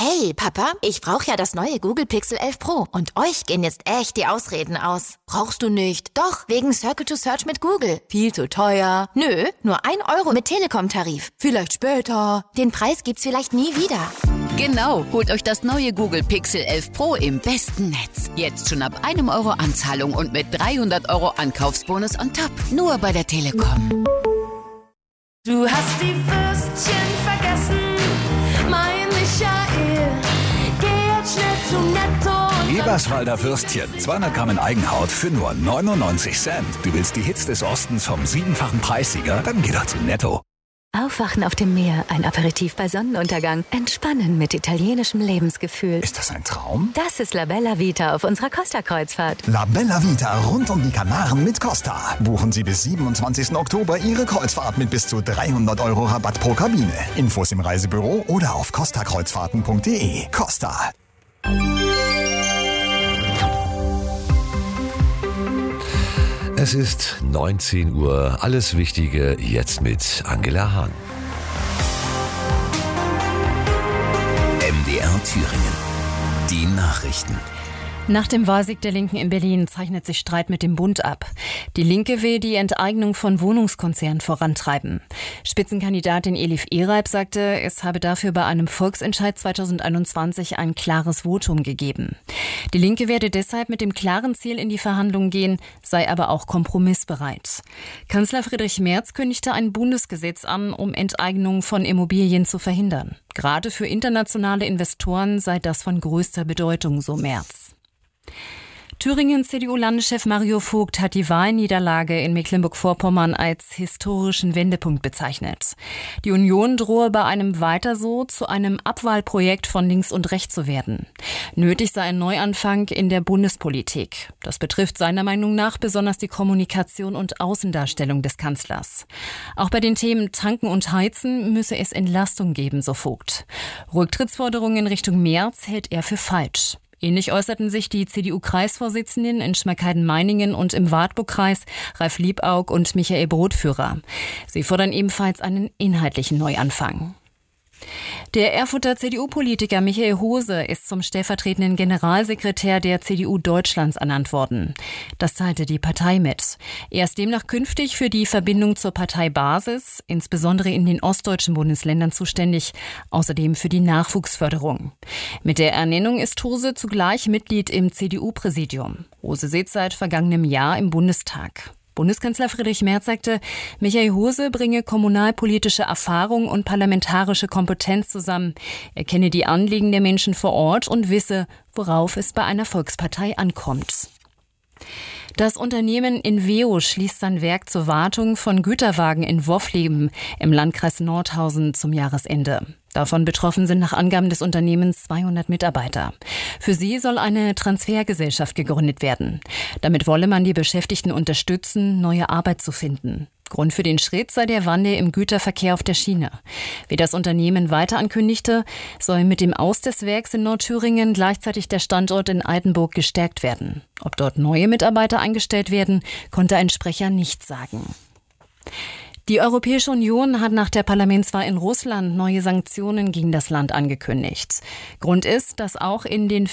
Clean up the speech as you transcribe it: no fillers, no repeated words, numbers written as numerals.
Hey, Papa, ich brauche ja das neue Google Pixel 11 Pro. Und euch gehen jetzt echt die Ausreden aus. Brauchst du nicht? Doch, wegen Circle to Search mit Google. Viel zu teuer. Nö, nur 1 Euro mit Telekom-Tarif. Vielleicht später. Den Preis gibt's vielleicht nie wieder. Genau, holt euch das neue Google Pixel 11 Pro im besten Netz. Jetzt schon ab 1 Euro Anzahlung und mit 300 Euro Ankaufsbonus on top. Nur bei der Telekom. Du hast die Würstchen vergessen, mein Michael. Geh jetzt schnell zu Netto. Eberswalder Würstchen, 200 Gramm in Eigenhaut für nur 99 Cent. Du willst die Hits des Ostens vom 7-fachen Preissieger? Dann geh doch zu Netto. Aufwachen auf dem Meer, ein Aperitif bei Sonnenuntergang, entspannen mit italienischem Lebensgefühl. Ist das ein Traum? Das ist La Bella Vita auf unserer Costa-Kreuzfahrt. La Bella Vita rund um die Kanaren mit Costa. Buchen Sie bis 27. Oktober Ihre Kreuzfahrt mit bis zu 300 Euro Rabatt pro Kabine. Infos im Reisebüro oder auf costakreuzfahrten.de. Costa. Es ist 19 Uhr. Alles Wichtige jetzt mit Angela Hahn. MDR Thüringen. Die Nachrichten. Nach dem Wahlsieg der Linken in Berlin zeichnet sich Streit mit dem Bund ab. Die Linke will die Enteignung von Wohnungskonzernen vorantreiben. Spitzenkandidatin Elif Ereib sagte, es habe dafür bei einem Volksentscheid 2021 ein klares Votum gegeben. Die Linke werde deshalb mit dem klaren Ziel in die Verhandlungen gehen, sei aber auch kompromissbereit. Kanzler Friedrich Merz kündigte ein Bundesgesetz an, um Enteignungen von Immobilien zu verhindern. Gerade für internationale Investoren sei das von größter Bedeutung, so Merz. Thüringens CDU-Landeschef Mario Vogt hat die Wahlniederlage in Mecklenburg-Vorpommern als historischen Wendepunkt bezeichnet. Die Union drohe bei einem Weiter so zu einem Abwahlprojekt von links und rechts zu werden. Nötig sei ein Neuanfang in der Bundespolitik. Das betrifft seiner Meinung nach besonders die Kommunikation und Außendarstellung des Kanzlers. Auch bei den Themen Tanken und Heizen müsse es Entlastung geben, so Vogt. Rücktrittsforderungen in Richtung Merz hält er für falsch. Ähnlich äußerten sich die CDU-Kreisvorsitzenden in Schmalkalden-Meiningen und im Wartburg-Kreis Ralf Liebaug und Michael Brotführer. Sie fordern ebenfalls einen inhaltlichen Neuanfang. Der Erfurter CDU-Politiker Michael Hose ist zum stellvertretenden Generalsekretär der CDU Deutschlands ernannt worden. Das teilte die Partei mit. Er ist demnach künftig für die Verbindung zur Parteibasis, insbesondere in den ostdeutschen Bundesländern zuständig, außerdem für die Nachwuchsförderung. Mit der Ernennung ist Hose zugleich Mitglied im CDU-Präsidium. Hose sitzt seit vergangenem Jahr im Bundestag. Bundeskanzler Friedrich Merz sagte, Michael Hose bringe kommunalpolitische Erfahrung und parlamentarische Kompetenz zusammen. Er kenne die Anliegen der Menschen vor Ort und wisse, worauf es bei einer Volkspartei ankommt. Das Unternehmen Inveo schließt sein Werk zur Wartung von Güterwagen in Woffleben im Landkreis Nordhausen zum Jahresende. Davon betroffen sind nach Angaben des Unternehmens 200 Mitarbeiter. Für sie soll eine Transfergesellschaft gegründet werden. Damit wolle man die Beschäftigten unterstützen, neue Arbeit zu finden. Grund für den Schritt sei der Wandel im Güterverkehr auf der Schiene. Wie das Unternehmen weiter ankündigte, soll mit dem Aus des Werks in Nordthüringen gleichzeitig der Standort in Altenburg gestärkt werden. Ob dort neue Mitarbeiter eingestellt werden, konnte ein Sprecher nicht sagen. Die Europäische Union hat nach der Parlamentswahl in Russland neue Sanktionen gegen das Land angekündigt. Grund ist, dass auch in den